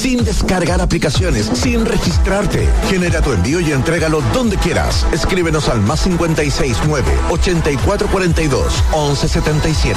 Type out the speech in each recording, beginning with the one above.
sin descargar aplicaciones, sin registrarte. Genera tu envío y entrégalo donde quieras. Escríbenos al +569 8442 1177.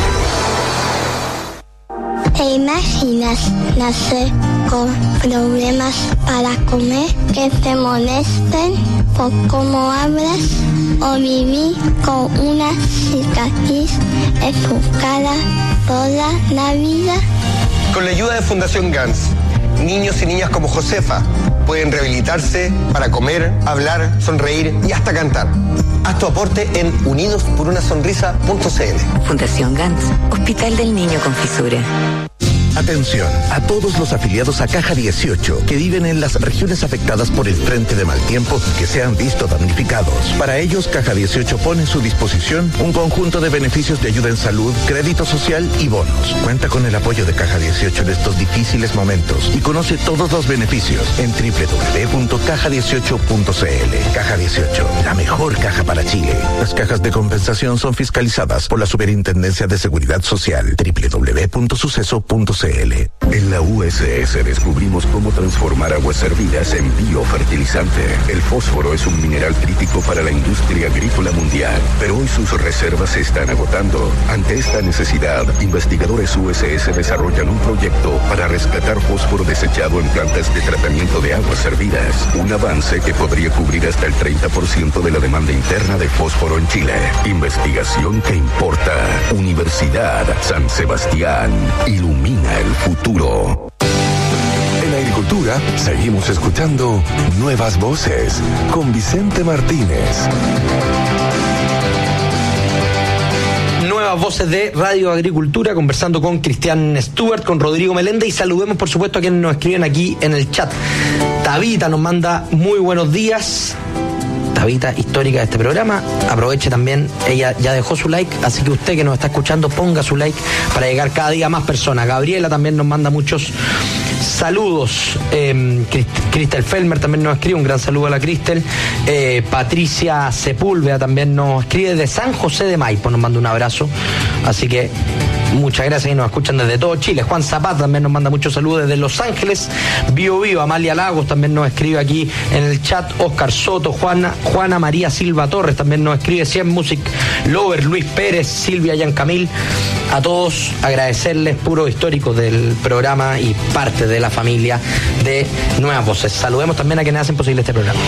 ¿Te imaginas nacer con problemas para comer, que te molesten por cómo hablas, o vivir con una cicatriz en tu cara toda la vida? Con la ayuda de Fundación GANS, niños y niñas como Josefa pueden rehabilitarse para comer, hablar, sonreír y hasta cantar. Haz tu aporte en unidosporunasonrisa.cl. Fundación GANS, Hospital del Niño con Fisura. Atención a todos los afiliados a Caja 18 que viven en las regiones afectadas por el frente de mal tiempo y que se han visto damnificados. Para ellos, Caja 18 pone a su disposición un conjunto de beneficios de ayuda en salud, crédito social y bonos. Cuenta con el apoyo de Caja 18 en estos difíciles momentos y conoce todos los beneficios en www.caja18.cl. Caja 18, la mejor caja para Chile. Las cajas de compensación son fiscalizadas por la Superintendencia de Seguridad Social. www.suceso.cl. En la USS descubrimos cómo transformar aguas servidas en biofertilizante. El fósforo es un mineral crítico para la industria agrícola mundial, pero hoy sus reservas se están agotando. Ante esta necesidad, investigadores USS desarrollan un proyecto para rescatar fósforo desechado en plantas de tratamiento de aguas servidas. Un avance que podría cubrir hasta el 30% de la demanda interna de fósforo en Chile. Investigación que importa. Universidad San Sebastián. Ilumina el futuro. En agricultura seguimos escuchando Nuevas Voces con Vicente Martínez. Nuevas Voces de Radio Agricultura, conversando con Cristian Stewart, con Rodrigo Meléndez, y saludemos por supuesto a quienes nos escriben aquí en el chat. Tabita nos manda muy buenos días. Tabita, histórica de este programa. Aproveche también, ella ya dejó su like, así que usted que nos está escuchando, ponga su like para llegar cada día a más personas. Gabriela también nos manda muchos saludos. Cristel Felmer también nos escribe, un gran saludo a la Cristel. Patricia Sepúlveda también nos escribe de San José de Maipo, nos manda un abrazo, así que muchas gracias, y nos escuchan desde todo Chile. Juan Zapata también nos manda muchos saludos desde Los Ángeles. Bio Bio, Amalia Lagos también nos escribe aquí en el chat. Oscar Soto, Juana María Silva Torres también nos escribe. 100 Music Lover, Luis Pérez, Silvia Yancamil. A todos agradecerles, puros históricos del programa y parte de la familia de Nuevas Voces. Saludemos también a quienes hacen posible este programa.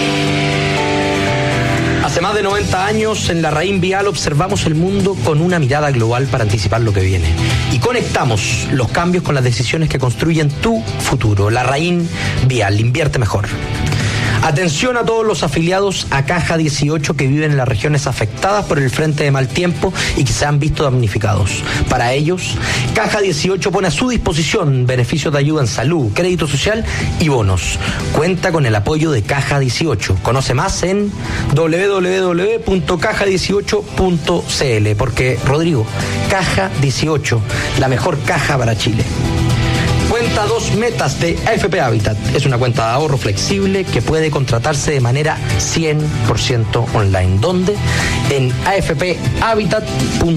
Hace más de 90 años, en La Raín Vial observamos el mundo con una mirada global para anticipar lo que viene. Y conectamos los cambios con las decisiones que construyen tu futuro. La Raín Vial, invierte mejor. Atención a todos los afiliados a Caja 18 que viven en las regiones afectadas por el frente de mal tiempo y que se han visto damnificados. Para ellos, Caja 18 pone a su disposición beneficios de ayuda en salud, crédito social y bonos. Cuenta con el apoyo de Caja 18. Conoce más en www.caja18.cl, porque, Rodrigo, Caja 18, la mejor caja para Chile. Cuenta 2 metas de AFP Habitat. Es una cuenta de ahorro flexible que puede contratarse de manera 100% online. ¿Dónde? En afphabitat.cl.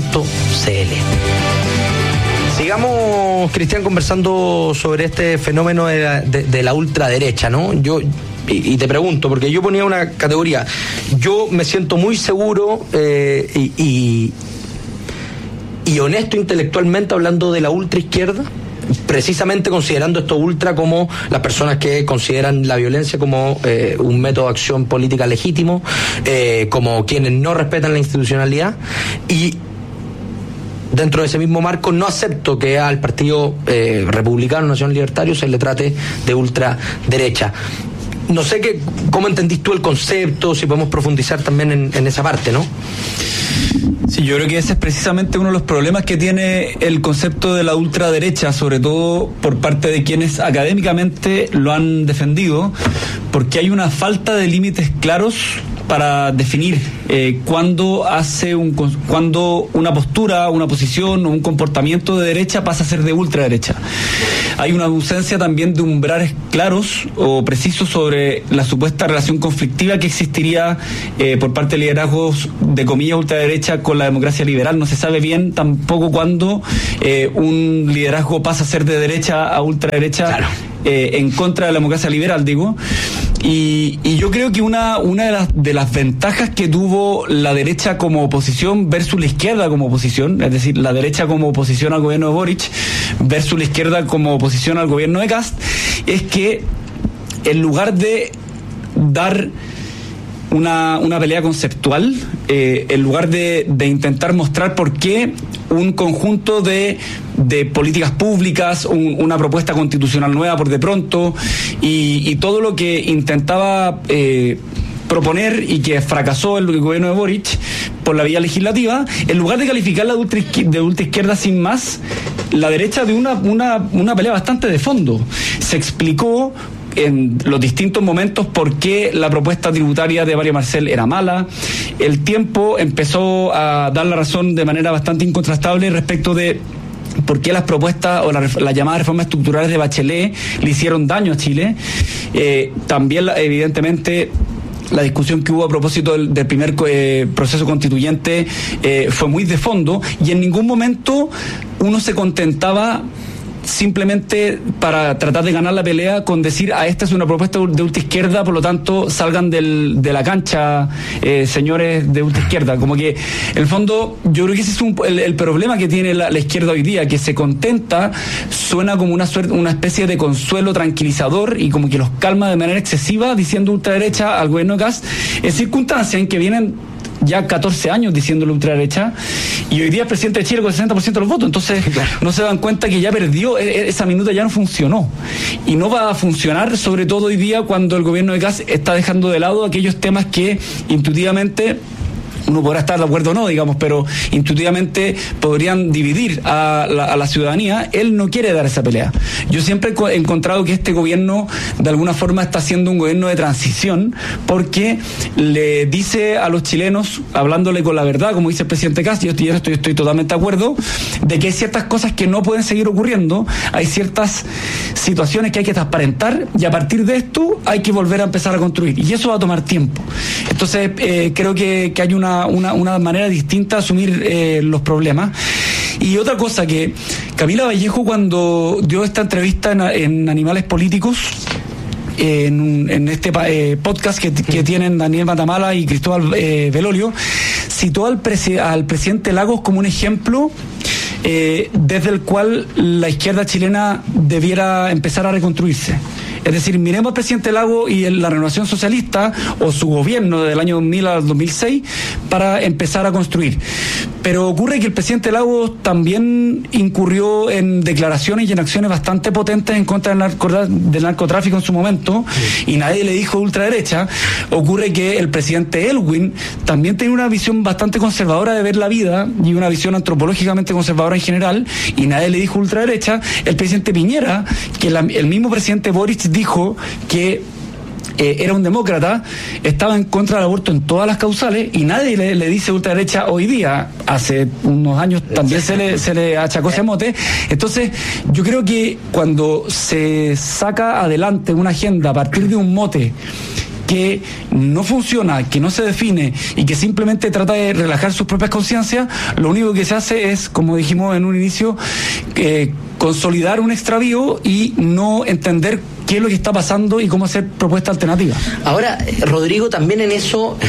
Sigamos, Cristian, conversando sobre este fenómeno de la ultraderecha, ¿no? Y te pregunto, porque yo ponía una categoría. Yo me siento muy seguro y honesto intelectualmente hablando de la ultraizquierda, precisamente considerando esto ultra como las personas que consideran la violencia como un método de acción política legítimo, como quienes no respetan la institucionalidad, y dentro de ese mismo marco no acepto que al Partido Republicano Nacional Libertario se le trate de ultraderecha. No sé cómo entendís tú el concepto, si podemos profundizar también en esa parte, ¿no? Sí, yo creo que ese es precisamente uno de los problemas que tiene el concepto de la ultraderecha, sobre todo por parte de quienes académicamente lo han defendido, porque hay una falta de límites claros para definir cuándo una postura, una posición o un comportamiento de derecha pasa a ser de ultraderecha. Hay una ausencia también de umbrales claros o precisos sobre la supuesta relación conflictiva que existiría por parte de liderazgos de comillas ultraderecha con la democracia liberal. No se sabe bien tampoco cuándo un liderazgo pasa a ser de derecha a ultraderecha. Claro. en contra de la democracia liberal, digo. Y yo creo que una de las ventajas que tuvo la derecha como oposición versus la izquierda como oposición, es decir, la derecha como oposición al gobierno de Boric versus la izquierda como oposición al gobierno de Kast, es que en lugar de dar una pelea conceptual, en lugar de intentar mostrar por qué un conjunto de políticas públicas, una propuesta constitucional nueva por de pronto, y todo lo que intentaba proponer y que fracasó el gobierno de Boric por la vía legislativa, en lugar de calificarla de ultraizquierda sin más, la derecha dio una pelea bastante de fondo. Se explicó en los distintos momentos por qué la propuesta tributaria de María Marcel era mala. El Tiempo empezó a dar la razón de manera bastante incontrastable respecto de por qué las propuestas o las llamadas reformas estructurales de Bachelet le hicieron daño a Chile. También, evidentemente, la discusión que hubo a propósito del primer proceso constituyente fue muy de fondo, y en ningún momento uno se contentaba simplemente para tratar de ganar la pelea con decir, esta es una propuesta de ultraizquierda, por lo tanto salgan de la cancha, señores de ultraizquierda. Como que, en el fondo, yo creo que ese es el problema que tiene la izquierda hoy día, que se contenta, suena como una especie de consuelo tranquilizador y como que los calma de manera excesiva diciendo ultraderecha al gobierno de Kast, en circunstancias en que vienen ya 14 años diciéndole ultraderecha, y hoy día es presidente de Chile con el 60% de los votos. Entonces no se dan cuenta que ya perdió, esa minuta ya no funcionó, y no va a funcionar, sobre todo hoy día cuando el gobierno de Kast está dejando de lado aquellos temas que intuitivamente uno podrá estar de acuerdo o no, digamos, pero intuitivamente podrían dividir a la ciudadanía. Él no quiere dar esa pelea. Yo siempre he encontrado que este gobierno de alguna forma está siendo un gobierno de transición, porque le dice a los chilenos, hablándole con la verdad, como dice el presidente Kast, yo estoy totalmente de acuerdo, de que hay ciertas cosas que no pueden seguir ocurriendo, hay ciertas situaciones que hay que transparentar, y a partir de esto hay que volver a empezar a construir, y eso va a tomar tiempo. Entonces creo que hay una manera distinta de asumir los problemas. Y otra cosa, que Camila Vallejo, cuando dio esta entrevista en Animales Políticos, en este podcast que tienen Daniel Matamala y Cristóbal Belolio, citó al presidente Lagos como un ejemplo desde el cual la izquierda chilena debiera empezar a reconstruirse. Es decir, miremos al presidente Lagos y la Renovación Socialista o su gobierno del año 2000 al 2006 para empezar a construir. Pero ocurre que el presidente Lagos también incurrió en declaraciones y en acciones bastante potentes en contra del narcotráfico en su momento, y nadie le dijo ultraderecha. Ocurre que el presidente Elwin también tenía una visión bastante conservadora de ver la vida y una visión antropológicamente conservadora en general, y nadie le dijo ultraderecha. El presidente Piñera, que el mismo presidente Boric dijo que era un demócrata, estaba en contra del aborto en todas las causales, y nadie le dice ultraderecha hoy día. Hace unos años también se le achacó ese mote. Entonces yo creo que cuando se saca adelante una agenda a partir de un mote que no funciona, que no se define y que simplemente trata de relajar sus propias conciencias, lo único que se hace es, como dijimos en un inicio, consolidar un extravío y no entender qué es lo que está pasando y cómo hacer propuestas alternativas. Ahora, Rodrigo, también en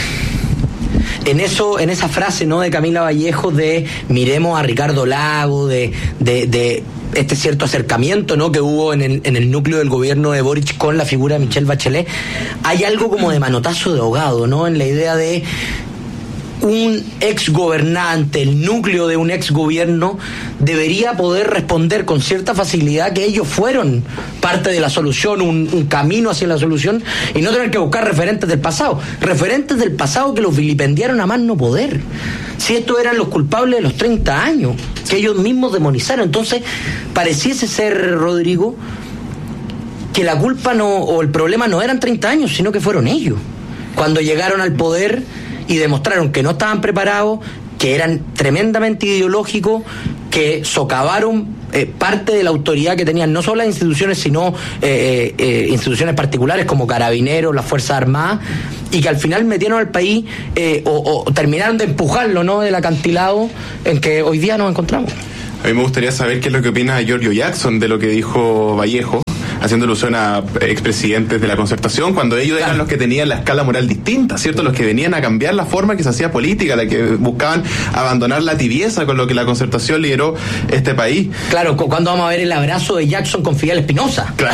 esa frase, ¿no?, de Camila Vallejo, de miremos a Ricardo Lagos, de este cierto acercamiento, ¿no?, que hubo en el núcleo del gobierno de Boric con la figura de Michelle Bachelet, hay algo como de manotazo de ahogado, ¿no?, en la idea de un ex gobernante, el núcleo de un ex gobierno debería poder responder con cierta facilidad que ellos fueron parte de la solución, un camino hacia la solución, y no tener que buscar referentes del pasado que los vilipendiaron a más no poder. Si estos eran los culpables de los 30 años que ellos mismos demonizaron. Entonces pareciese ser, Rodrigo, que la culpa o el problema no eran 30 años, sino que fueron ellos cuando llegaron al poder y demostraron que no estaban preparados, que eran tremendamente ideológicos, que socavaron parte de la autoridad que tenían no solo las instituciones, sino instituciones particulares como Carabineros, las Fuerzas Armadas, y que al final metieron al país o terminaron de empujarlo, ¿no?, del acantilado en que hoy día nos encontramos. A mí me gustaría saber qué es lo que opina Giorgio Jackson de lo que dijo Vallejo, haciendo alusión a expresidentes de la Concertación, cuando ellos eran los que tenían la escala moral distinta, ¿cierto? Los que venían a cambiar la forma que se hacía política, la que buscaban abandonar la tibieza con lo que la Concertación lideró este país. Claro, ¿cuándo vamos a ver el abrazo de Jackson con Fidel Espinosa? Claro.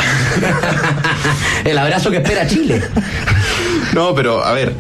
El abrazo que espera Chile. No, pero a ver,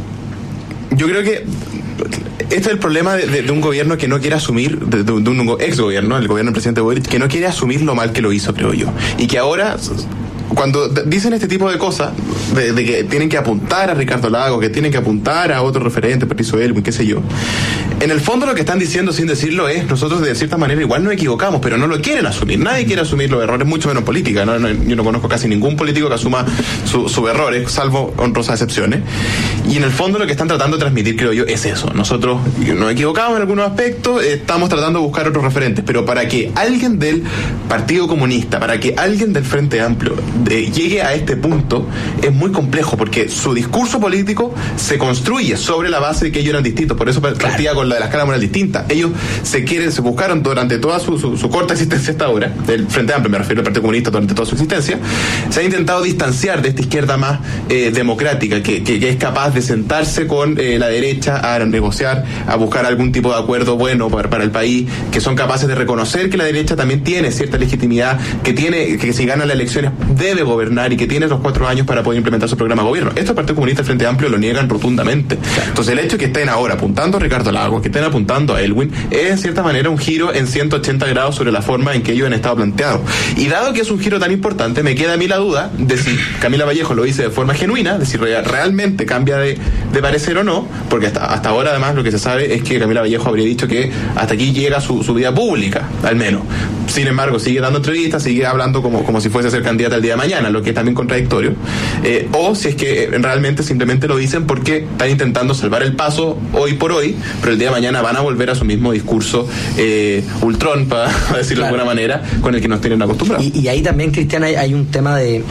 yo creo que este es el problema de un gobierno que no quiere asumir, de un ex gobierno, el gobierno del presidente Boric, que no quiere asumir lo mal que lo hizo, creo yo. Y que ahora, cuando dicen este tipo de cosas, de que tienen que apuntar a Ricardo Lagos, que tienen que apuntar a otro referente, Patricio Elwin, qué sé yo, en el fondo lo que están diciendo sin decirlo es, nosotros de cierta manera igual nos equivocamos, pero no lo quieren asumir. Nadie quiere asumir los errores, mucho menos política. Yo no conozco casi ningún político que asuma sus errores, salvo honrosas excepciones. Y en el fondo lo que están tratando de transmitir, creo yo, es eso. Nosotros nos equivocamos en algunos aspectos, estamos tratando de buscar otros referentes, pero para que alguien del Partido Comunista, para que alguien del Frente Amplio llegue a este punto, es muy complejo, porque su discurso político se construye sobre la base de que ellos eran distintos. Por eso partía con la de la escala moral distinta. Ellos se buscaron durante toda su corta existencia hasta ahora, del Frente Amplio, me refiero al Partido Comunista, durante toda su existencia, se ha intentado distanciar de esta izquierda más democrática, que es capaz de sentarse con la derecha a negociar, a buscar algún tipo de acuerdo bueno para el país, que son capaces de reconocer que la derecha también tiene cierta legitimidad, que si gana las elecciones debe gobernar y que tiene los 4 años para poder implementar su programa de gobierno. Esto el Partido Comunista y el Frente Amplio lo niegan rotundamente. Entonces el hecho de que estén ahora apuntando a Ricardo Lagos, que estén apuntando a Elwin, es en cierta manera un giro en 180 grados sobre la forma en que ellos han estado planteados. Y dado que es un giro tan importante, me queda a mí la duda de si Camila Vallejo lo dice de forma genuina, de si realmente cambia de parecer o no, porque hasta ahora además lo que se sabe es que Camila Vallejo habría dicho que hasta aquí llega su vida pública, al menos. Sin embargo, sigue dando entrevistas, sigue hablando como si fuese a ser candidata el día de mañana, lo que es también contradictorio. O si es que realmente simplemente lo dicen porque están intentando salvar el paso hoy por hoy, pero el día de mañana van a volver a su mismo discurso ultrón, para decirlo de alguna manera, con el que nos tienen acostumbrados. Y ahí también, Cristian, hay un tema de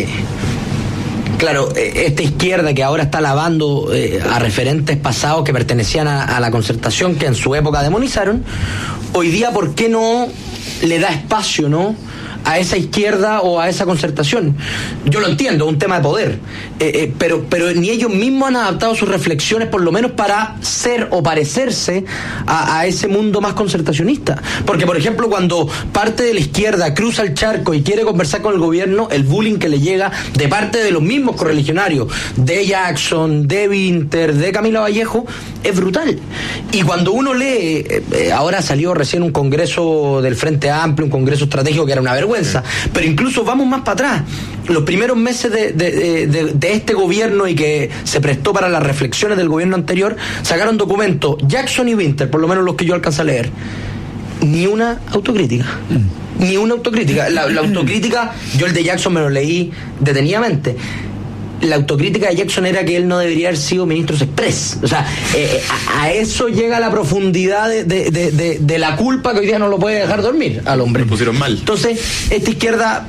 claro, esta izquierda que ahora está lavando a referentes pasados que pertenecían a la Concertación, que en su época demonizaron, hoy día, ¿por qué no le da espacio, no?, a esa izquierda o a esa Concertación? Yo lo entiendo, es un tema de poder, pero ni ellos mismos han adaptado sus reflexiones, por lo menos para ser o parecerse a ese mundo más concertacionista. Porque, por ejemplo, cuando parte de la izquierda cruza el charco y quiere conversar con el gobierno, el bullying que le llega de parte de los mismos correligionarios, de Jackson, de Winter, de Camila Vallejo, es brutal. Y cuando uno lee, ahora salió recién un congreso del Frente Amplio, un congreso estratégico que era una vergüenza, pero incluso vamos más para atrás. Los primeros meses de este gobierno, y que se prestó para las reflexiones del gobierno anterior, sacaron documentos Jackson y Winter, por lo menos los que yo alcancé a leer, ni una autocrítica. Ni una autocrítica. La autocrítica, yo el de Jackson me lo leí detenidamente. La autocrítica de Jackson era que él no debería haber sido ministro express. O sea, a eso llega la profundidad de la culpa que hoy día no lo puede dejar dormir al hombre. Lo pusieron mal. Entonces, esta izquierda,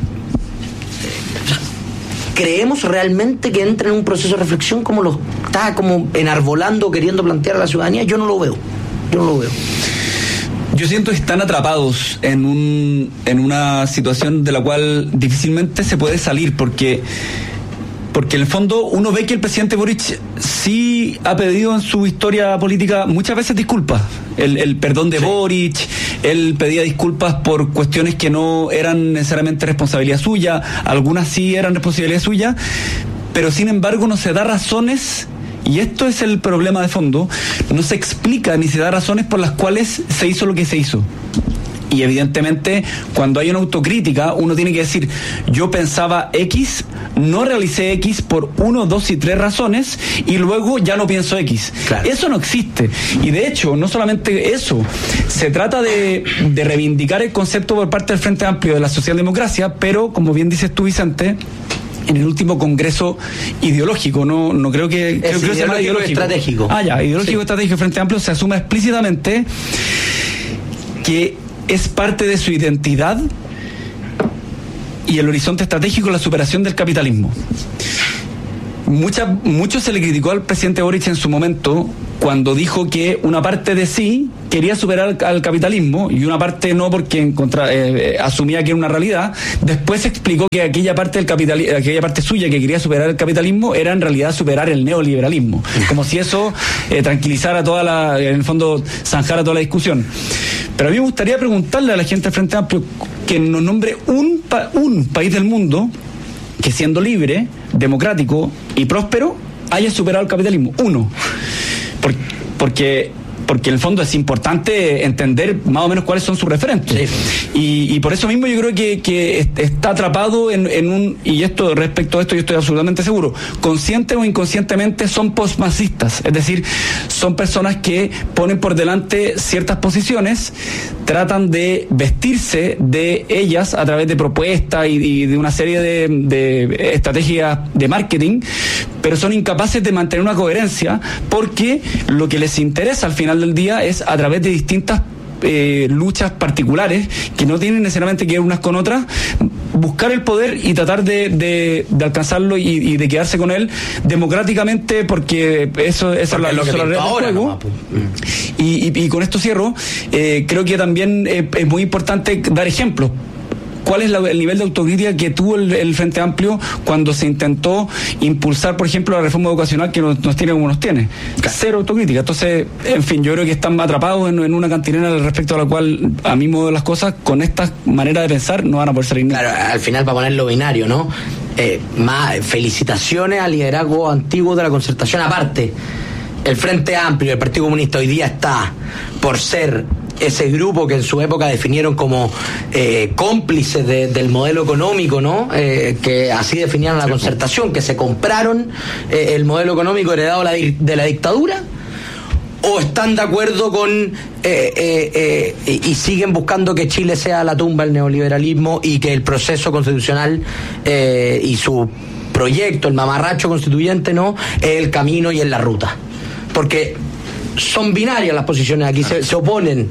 ¿creemos realmente que entra en un proceso de reflexión como lo está como enarbolando, queriendo plantear a la ciudadanía? Yo no lo veo. Yo siento que están atrapados en una situación de la cual difícilmente se puede salir, porque en el fondo uno ve que el presidente Boric sí ha pedido en su historia política muchas veces disculpas. El perdón de Boric, él pedía disculpas por cuestiones que no eran necesariamente responsabilidad suya, algunas sí eran responsabilidad suya, pero sin embargo no se da razones. Y esto es el problema de fondo, no se explica ni se da razones por las cuales se hizo lo que se hizo. Y evidentemente, cuando hay una autocrítica, uno tiene que decir, yo pensaba X, no realicé X por 1, 2 y 3 razones, y luego ya no pienso X. Claro. Eso no existe. Y de hecho, no solamente eso, se trata de reivindicar el concepto por parte del Frente Amplio de la socialdemocracia, pero, como bien dices tú, Vicente, en el último congreso ideológico, no creo que... Es creo que se llama ideológico. Estratégico. Ideológico, sí. Estratégico Frente Amplio, se asume explícitamente que es parte de su identidad y el horizonte estratégico la superación del capitalismo. Mucho se le criticó al presidente Boric en su momento cuando dijo que una parte de sí quería superar al capitalismo y una parte no, porque asumía que era una realidad. Después explicó que aquella parte suya que quería superar el capitalismo era en realidad superar el neoliberalismo, como si eso tranquilizara en el fondo zanjara toda la discusión. Pero a mí me gustaría preguntarle a la gente del Frente Amplio que nos nombre un país del mundo que, siendo libre, democrático y próspero, haya superado el capitalismo. Uno. Porque en el fondo es importante entender más o menos cuáles son sus referentes. Sí. Y por eso mismo yo creo que está atrapado en un, y esto respecto a esto yo estoy absolutamente seguro, consciente o inconscientemente son postmasistas, es decir, son personas que ponen por delante ciertas posiciones, tratan de vestirse de ellas a través de propuestas y de una serie de estrategias de marketing, pero son incapaces de mantener una coherencia porque lo que les interesa al final del día es, a través de distintas luchas particulares que no tienen necesariamente que ver unas con otras, buscar el poder y tratar de alcanzarlo y de quedarse con él democráticamente, porque eso es la regla del juego. Y con esto cierro. Creo que también es muy importante dar ejemplos. ¿Cuál es el nivel de autocrítica que tuvo el Frente Amplio cuando se intentó impulsar, por ejemplo, la reforma educacional que nos tiene como nos tiene? Cero autocrítica. Entonces, en fin, yo creo que están atrapados en una cantinera respecto a la cual, a mi modo de las cosas, con esta manera de pensar, no van a poder salir. Claro, al final, para ponerlo binario, ¿no? Más felicitaciones al liderazgo antiguo de la concertación. Aparte, el Frente Amplio y el Partido Comunista hoy día está por ser ese grupo que en su época definieron como cómplices del modelo económico, ¿no? Que así definían la concertación, que se compraron el modelo económico heredado de la dictadura, o están de acuerdo con y siguen buscando que Chile sea la tumba del neoliberalismo y que el proceso constitucional y su proyecto, el mamarracho constituyente, ¿no?, es el camino y es la ruta. Porque son binarias las posiciones aquí, se oponen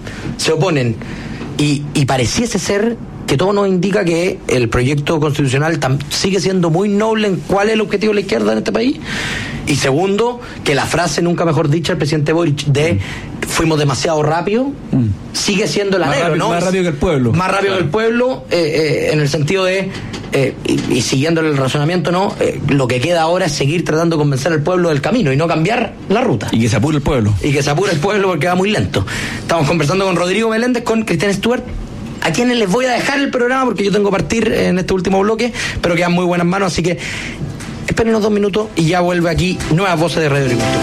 y pareciese ser que todo nos indica que el proyecto constitucional sigue siendo muy noble en cuál es el objetivo de la izquierda en este país, y segundo, que la frase nunca mejor dicha del presidente Boric de fuimos demasiado rápido sigue siendo el anhelo, ¿no? Más rápido que el pueblo. Más rápido que el pueblo, en el sentido de y siguiendo el razonamiento, ¿no? Lo que queda ahora es seguir tratando de convencer al pueblo del camino y no cambiar la ruta. Y que se apure el pueblo. Y que se apure el pueblo porque va muy lento. Estamos conversando con Rodrigo Meléndez, con Cristian Stewart, a quienes les voy a dejar el programa porque yo tengo que partir en este último bloque, pero quedan muy buenas manos, así que esperen unos 2 minutos y ya vuelve aquí Nuevas Voces de Radio Agricultura.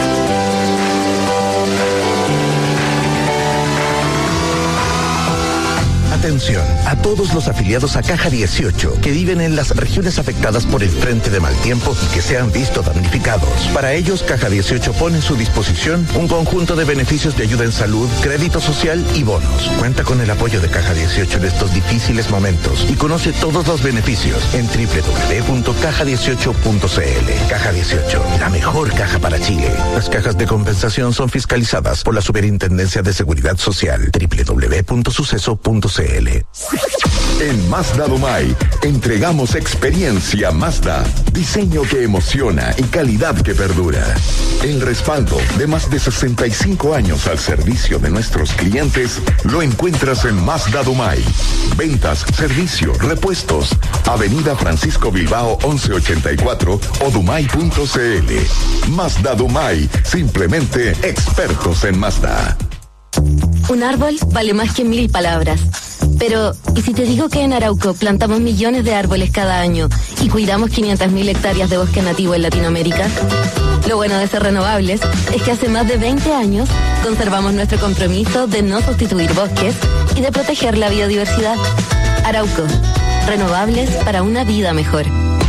Atención a todos los afiliados a Caja 18 que viven en las regiones afectadas por el frente de mal tiempo y que se han visto damnificados. Para ellos, Caja 18 pone en su disposición un conjunto de beneficios de ayuda en salud, crédito social y bonos. Cuenta con el apoyo de Caja 18 en estos difíciles momentos y conoce todos los beneficios en www.caja18.cl. Caja 18, la mejor caja para Chile. Las cajas de compensación son fiscalizadas por la Superintendencia de Seguridad Social. www.suceso.cl. En Mazda Domay entregamos experiencia Mazda, diseño que emociona y calidad que perdura. El respaldo de más de 65 años al servicio de nuestros clientes lo encuentras en Mazda Domay. Ventas, servicio, repuestos. Avenida Francisco Bilbao 1184 o dumay.cl. Mazda Domay, simplemente expertos en Mazda. Un árbol vale más que 1000 palabras. Pero, ¿y si te digo que en Arauco plantamos millones de árboles cada año y cuidamos 500.000 hectáreas de bosque nativo en Latinoamérica? Lo bueno de ser renovables es que hace más de 20 años conservamos nuestro compromiso de no sustituir bosques y de proteger la biodiversidad. Arauco, renovables para una vida mejor.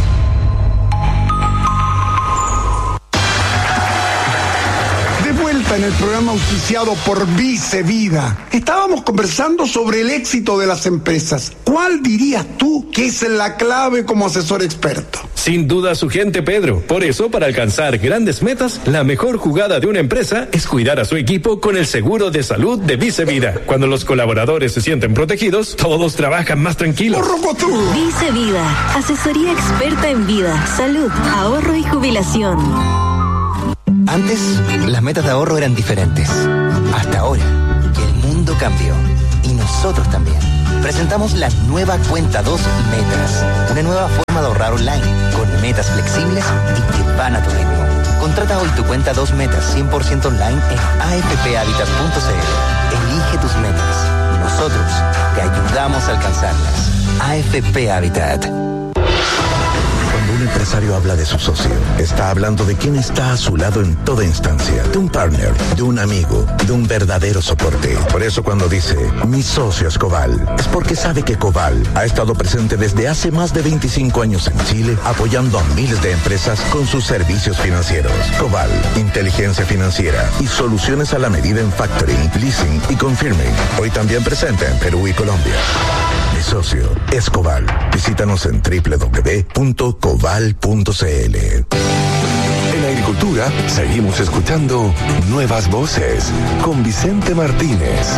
En el programa auspiciado por Vicevida. Estábamos conversando sobre el éxito de las empresas. ¿Cuál dirías tú que es la clave como asesor experto? Sin duda su gente, Pedro. Por eso, para alcanzar grandes metas, la mejor jugada de una empresa es cuidar a su equipo con el seguro de salud de Vice Vida. Cuando los colaboradores se sienten protegidos, todos trabajan más tranquilos. Vice Vida, asesoría experta en vida, salud, ahorro y jubilación. Antes, las metas de ahorro eran diferentes. Hasta ahora, que el mundo cambió. Y nosotros también. Presentamos la nueva Cuenta 2 Metas. Una nueva forma de ahorrar online, con metas flexibles y que van a tu ritmo. Contrata hoy tu Cuenta 2 Metas 100% online en afphabitat.cl. Elige tus metas. Nosotros te ayudamos a alcanzarlas. AFP Habitat. Cuando un empresario habla de su socio, está hablando de quien está a su lado en toda instancia, de un partner, de un amigo, de un verdadero soporte. Por eso cuando dice, mi socio es Coval, es porque sabe que Coval ha estado presente desde hace más de 25 años en Chile, apoyando a miles de empresas con sus servicios financieros. Coval, inteligencia financiera y soluciones a la medida en factoring, leasing y confirming. Hoy también presente en Perú y Colombia. Mi socio es Coval. Visítanos en www.coval.cl. En Agricultura seguimos escuchando Nuevas Voces con Vicente Martínez.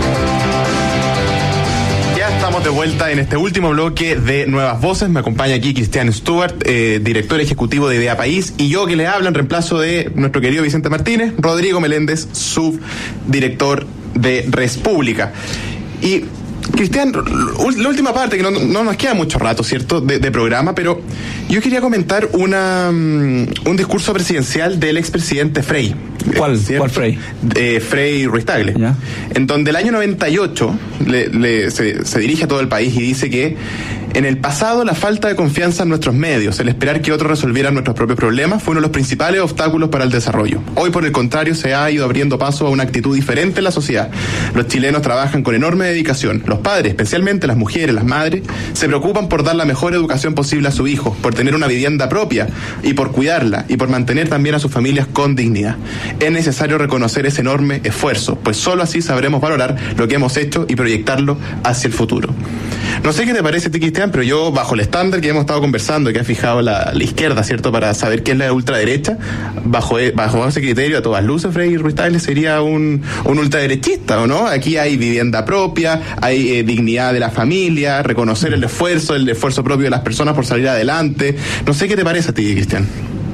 Ya estamos de vuelta en este último bloque de Nuevas Voces. Me acompaña aquí Cristian Stewart, director ejecutivo de Idea País, y yo que le hablo en reemplazo de nuestro querido Vicente Martínez, Rodrigo Meléndez, subdirector de Respública. Y Cristian, la última parte, que no nos queda mucho rato, ¿cierto?, de programa, pero yo quería comentar un discurso presidencial del expresidente Frei. ¿Cuál Frei? Frei Ruiz-Tagle, en donde el año 98 se dirige a todo el país y dice que en el pasado la falta de confianza en nuestros medios, el esperar que otros resolvieran nuestros propios problemas, fue uno de los principales obstáculos para el desarrollo. Hoy, por el contrario, se ha ido abriendo paso a una actitud diferente en la sociedad. Los chilenos trabajan con enorme dedicación. Los padres, especialmente las mujeres, las madres, se preocupan por dar la mejor educación posible a sus hijos, por tener una vivienda propia y por cuidarla y por mantener también a sus familias con dignidad. Es necesario reconocer ese enorme esfuerzo, pues solo así sabremos valorar lo que hemos hecho y proyectarlo hacia el futuro. No sé qué te parece a ti, Cristian, pero yo, bajo el estándar que hemos estado conversando y que ha fijado la izquierda, ¿cierto?, para saber qué es la ultraderecha, bajo ese criterio, a todas luces, Frei Ruiz-Tagle sería un ultraderechista, ¿o no? Aquí hay vivienda propia, hay dignidad de la familia, reconocer el esfuerzo propio de las personas por salir adelante. No sé qué te parece a ti, Cristian.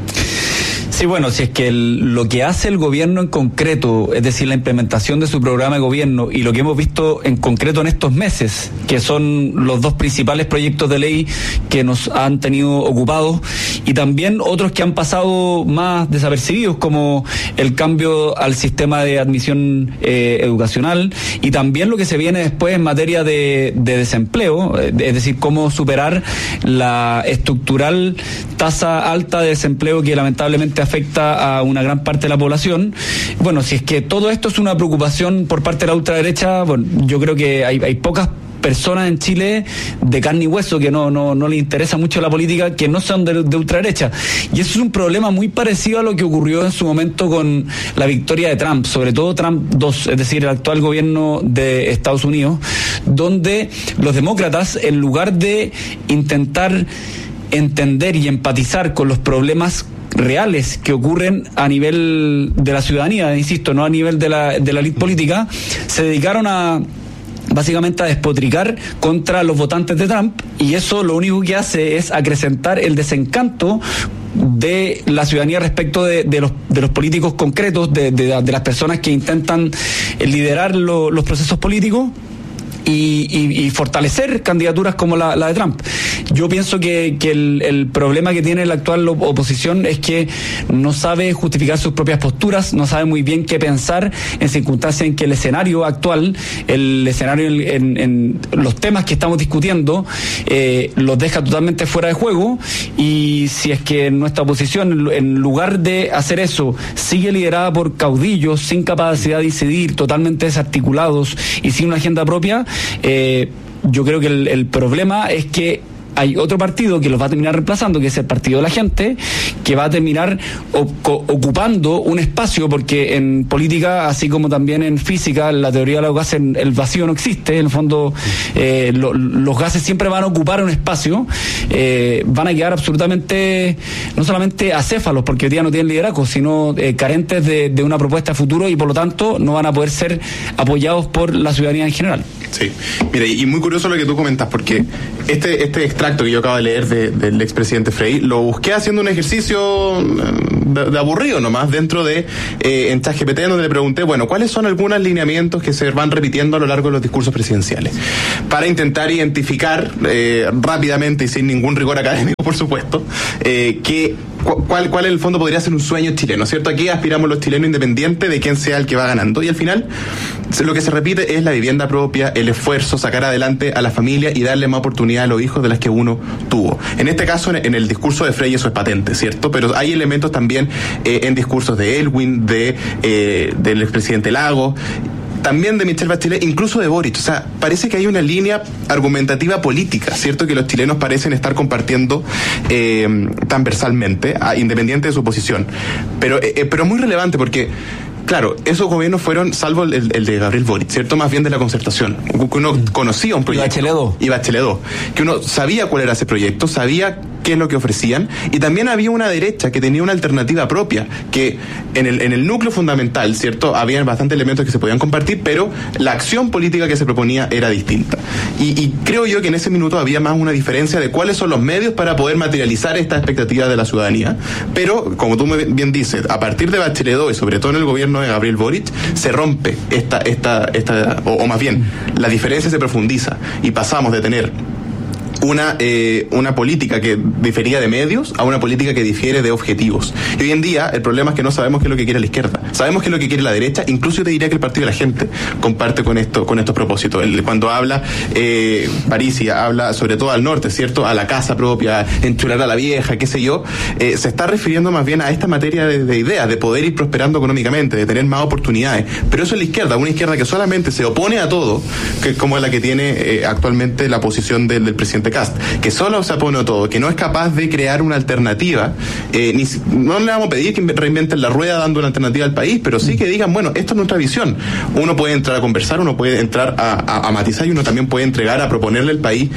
Sí, bueno, si es que lo que hace el gobierno en concreto, es decir, la implementación de su programa de gobierno y lo que hemos visto en concreto en estos meses, que son los dos principales proyectos de ley que nos han tenido ocupados, y también otros que han pasado más desapercibidos, como el cambio al sistema de admisión educacional, y también lo que se viene después en materia de desempleo, es decir, cómo superar la estructural tasa alta de desempleo que lamentablemente afecta a una gran parte de la población. Bueno, si es que todo esto es una preocupación por parte de la ultraderecha, bueno, yo creo que hay pocas personas en Chile de carne y hueso que no les interesa mucho la política, que no sean de ultraderecha. Y eso es un problema muy parecido a lo que ocurrió en su momento con la victoria de Trump, sobre todo Trump 2, es decir, el actual gobierno de Estados Unidos, donde los demócratas, en lugar de intentar entender y empatizar con los problemas reales que ocurren a nivel de la ciudadanía, insisto, no a nivel de la élite política, se dedicaron básicamente a despotricar contra los votantes de Trump, y eso lo único que hace es acrecentar el desencanto de la ciudadanía respecto de los políticos concretos, de las personas que intentan liderar los procesos políticos y fortalecer candidaturas como la de Trump. Yo pienso que el problema que tiene la actual oposición es que no sabe justificar sus propias posturas, no sabe muy bien qué pensar en circunstancias en que el escenario actual, en los temas que estamos discutiendo, los deja totalmente fuera de juego. Y si es que nuestra oposición, en lugar de hacer eso, sigue liderada por caudillos sin capacidad de incidir, totalmente desarticulados y sin una agenda propia, yo creo que el problema es que hay otro partido que los va a terminar reemplazando, que es el Partido de la Gente, que va a terminar ocupando un espacio, porque en política, así como también en física, en la teoría de los gases, el vacío no existe. En el fondo, los gases siempre van a ocupar un espacio, van a quedar absolutamente, no solamente acéfalos, porque hoy día no tienen liderazgo, sino carentes de una propuesta de futuro, y por lo tanto no van a poder ser apoyados por la ciudadanía en general. Sí, mira, y muy curioso lo que tú comentas, porque este extracto que yo acabo de leer del expresidente Frey, lo busqué haciendo un ejercicio de aburrido nomás dentro de en ChatGPT, donde le pregunté, bueno, ¿cuáles son algunos lineamientos que se van repitiendo a lo largo de los discursos presidenciales? Para intentar identificar rápidamente y sin ningún rigor académico, por supuesto, cuál en el fondo podría ser un sueño chileno, ¿cierto? Aquí aspiramos los chilenos independientes de quién sea el que va ganando, y al final lo que se repite es la vivienda propia, el esfuerzo, sacar adelante a la familia y darle más oportunidad a los hijos de las que uno tuvo. En este caso, en el discurso de Frey eso es patente, ¿cierto? Pero hay elementos también en discursos de Elwin, del expresidente Lagos, también de Michelle Bachelet, incluso de Boric. O sea, parece que hay una línea argumentativa política, ¿cierto? Que los chilenos parecen estar compartiendo transversalmente, independiente de su posición. Pero muy relevante, porque claro, esos gobiernos fueron, salvo el de Gabriel Boric, ¿cierto? Más bien de la concertación. Que uno conocía un proyecto. Y Bachelet 2. Que uno sabía cuál era ese proyecto, sabía qué es lo que ofrecían, y también había una derecha que tenía una alternativa propia, que en el núcleo fundamental, ¿cierto? Había bastantes elementos que se podían compartir, pero la acción política que se proponía era distinta. Y creo yo que en ese minuto había más una diferencia de cuáles son los medios para poder materializar esta expectativa de la ciudadanía. Pero, como tú bien dices, a partir de Bachelet 2 y sobre todo en el gobierno de Gabriel Boric, se rompe o más bien, la diferencia se profundiza y pasamos de tener una política que difería de medios a una política que difiere de objetivos. Y hoy en día el problema es que no sabemos qué es lo que quiere la izquierda, sabemos qué es lo que quiere la derecha. Incluso yo te diría que el Partido de la Gente comparte con estos propósitos. Cuando habla Parisi, habla sobre todo al norte, ¿cierto? A la casa propia, enchular a la vieja, qué sé yo, se está refiriendo más bien a esta materia de ideas, de poder ir prosperando económicamente, de tener más oportunidades. Pero eso es la izquierda, una izquierda que solamente se opone a todo, que es como la que tiene actualmente la posición del presidente Kast, que solo se opone a todo, que no es capaz de crear una alternativa. No le vamos a pedir que reinventen la rueda dando una alternativa al país, pero sí que digan, bueno, esto es nuestra visión. Uno puede entrar a conversar, uno puede entrar a matizar, y uno también puede entregar a proponerle al país,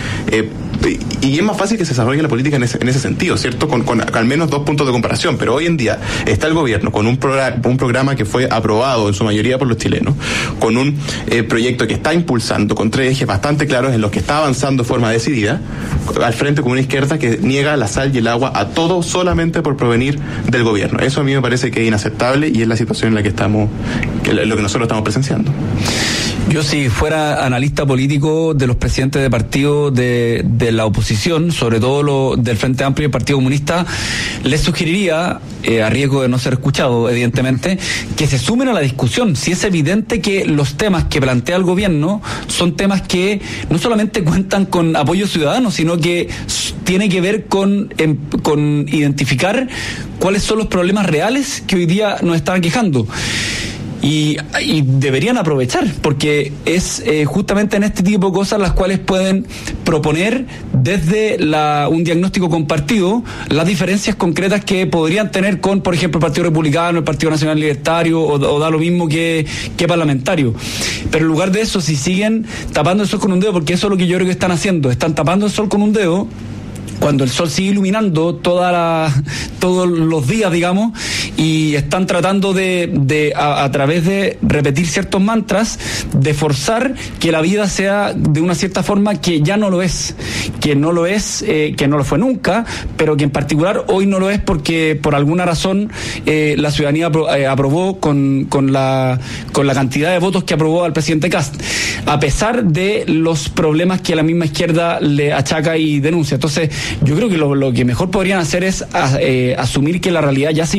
y es más fácil que se desarrolle la política en ese sentido, ¿cierto? Con al menos 2 puntos de comparación. Pero hoy en día está el gobierno con un programa que fue aprobado en su mayoría por los chilenos, con un proyecto que está impulsando, con 3 ejes bastante claros en los que está avanzando de forma decidida, al frente con una izquierda que niega la sal y el agua a todo solamente por provenir del gobierno. Eso a mí me parece que es inaceptable, y es la situación en la que estamos, lo que nosotros estamos presenciando. Yo, si fuera analista político de los presidentes de partidos de la oposición, sobre todo del Frente Amplio y el Partido Comunista, les sugeriría, a riesgo de no ser escuchado, evidentemente, que se sumen a la discusión. Si es evidente que los temas que plantea el gobierno son temas que no solamente cuentan con apoyo ciudadano, sino que tiene que ver con identificar cuáles son los problemas reales que hoy día nos están aquejando. Y deberían aprovechar, porque es justamente en este tipo de cosas las cuales pueden proponer desde un diagnóstico compartido las diferencias concretas que podrían tener con, por ejemplo, el Partido Republicano, el Partido Nacional Libertario, o da lo mismo que parlamentario. Pero en lugar de eso, si siguen tapando el sol con un dedo, porque eso es lo que yo creo que están haciendo, están tapando el sol con un dedo, cuando el sol sigue iluminando todos los días, digamos, y están tratando a través de repetir ciertos mantras, de forzar que la vida sea de una cierta forma que ya no lo es, que no lo fue nunca, pero que en particular hoy no lo es porque por alguna razón la ciudadanía aprobó con la cantidad de votos que aprobó al presidente Kast, a pesar de los problemas que la misma izquierda le achaca y denuncia. Entonces, yo creo que lo que mejor podrían hacer es asumir que la realidad ya se impuso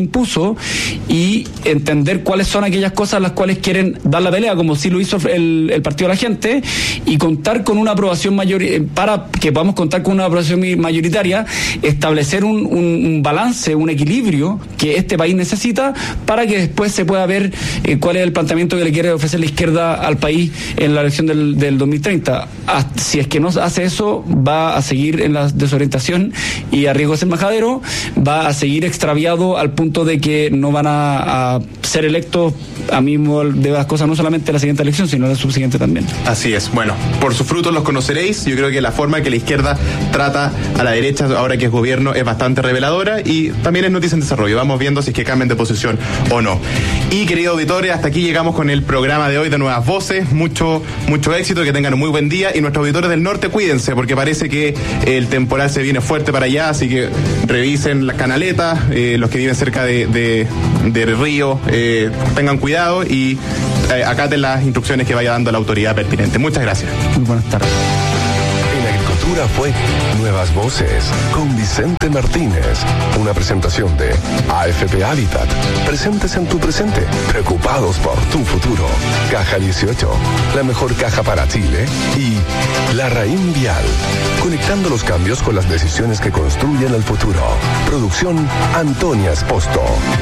eso y entender cuáles son aquellas cosas a las cuales quieren dar la pelea, como sí lo hizo el Partido de la Gente, y contar con una aprobación para que podamos contar con una aprobación mayoritaria, establecer un balance, un equilibrio que este país necesita para que después se pueda ver cuál es el planteamiento que le quiere ofrecer la izquierda al país en la elección del 2030. Si es que no hace eso, va a seguir en la desorientación y a riesgo de ser majadero, va a seguir extraviado al punto de que no van a ser electos a mismo de las cosas, no solamente la siguiente elección, sino la subsiguiente también. Así es. Bueno, por sus frutos los conoceréis. Yo creo que la forma que la izquierda trata a la derecha ahora que es gobierno es bastante reveladora y también es noticia en desarrollo. Vamos viendo si es que cambian de posición o no. Y queridos auditores, hasta aquí llegamos con el programa de hoy de Nuevas Voces. Mucho éxito, que tengan un muy buen día, y nuestros auditores del norte, cuídense porque parece que el temporal se viene fuerte para allá, así que revisen las canaletas, los que viven cerca de río, tengan cuidado y acaten las instrucciones que vaya dando la autoridad pertinente. Muchas gracias. Muy buenas tardes. Fue Nuevas Voces con Vicente Martínez, una presentación de AFP Habitat, presentes en tu presente, preocupados por tu futuro. Caja 18, la mejor caja para Chile, y La Raín Vial, conectando los cambios con las decisiones que construyen el futuro. Producción Antonia Esposto.